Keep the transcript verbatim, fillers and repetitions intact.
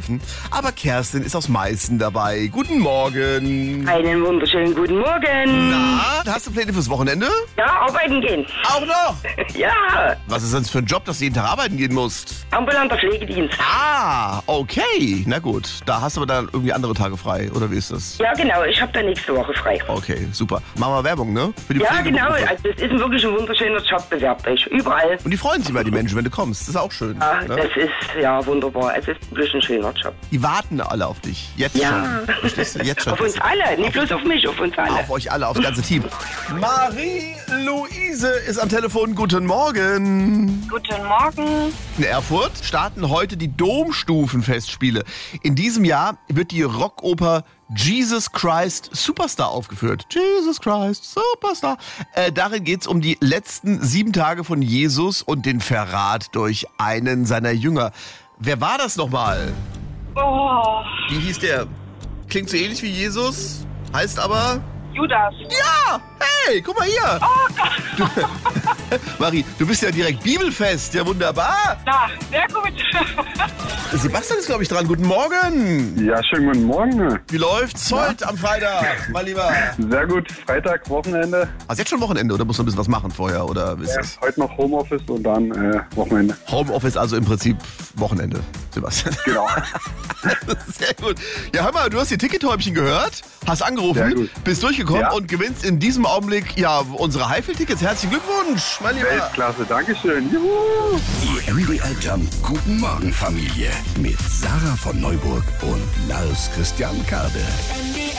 helfen. Aber Kerstin ist aus Meißen dabei. Guten Morgen. Einen wunderschönen guten Morgen. Na, hast du Pläne fürs Wochenende? Ja, arbeiten gehen. Auch noch? Ja, Was ist das für ein Job, dass du jeden Tag arbeiten gehen musst? ambulanter Pflegedienst. Ah, okay. Na gut, da hast du aber dann irgendwie andere Tage frei, oder wie ist das? Ja, genau, ich habe da nächste Woche frei. Okay, super. Machen wir Werbung, ne? Für die Ja, Pflegeberufe. genau, also das ist ein wirklich ein wunderschöner Job, bewerbt euch. Überall. Und die freuen sich immer, die Menschen, wenn du kommst. Das ist auch schön. Ja, Ne? das ist ja wunderbar. Es ist wirklich ein schöner Job. Die warten alle auf dich. Jetzt Ja. schon. Verstehst du? Jetzt schon. Auf uns alle, nicht bloß auf mich, auf uns alle. Auf euch alle, aufs ganze Team. Marie-Louise ist am Telefon. Guten Morgen. Guten Morgen. In Erfurt starten heute die Domstufenfestspiele. In diesem Jahr wird die Rockoper Jesus Christ Superstar aufgeführt. Jesus Christ Superstar. Äh, darin geht es um die letzten sieben Tage von Jesus und den Verrat durch einen seiner Jünger. Wer war das nochmal? Oh, Wie hieß der? Klingt so ähnlich wie Jesus, heißt aber... Judas. Ja! Hey, guck mal hier! Du, Marie, du bist ja direkt bibelfest. Ja, wunderbar. Na, sehr gut. Sebastian ist, glaube ich, dran. Guten Morgen. Ja, schönen guten Morgen. Wie läuft's heute am Freitag, mein Lieber? Sehr gut. Freitag, Wochenende. Hast du jetzt schon Wochenende oder musst du ein bisschen was machen vorher? Oder ist Ja, das heute noch Homeoffice und dann äh, Wochenende. Homeoffice, also im Prinzip Wochenende, Sebastian? Genau. Sehr gut. Ja, hör mal, du hast die Tickethäubchen gehört, hast Sehr angerufen, gut. bist durchgekommen Ja. und gewinnst in diesem Augenblick ja unsere Highfield-Tickets. Herzlichen Glückwunsch, mein Lieber. Weltklasse, Dankeschön. Juhu. Die M D R Jump Guten Morgen Familie mit Sarah von Neuburg und Lars Christian Kade.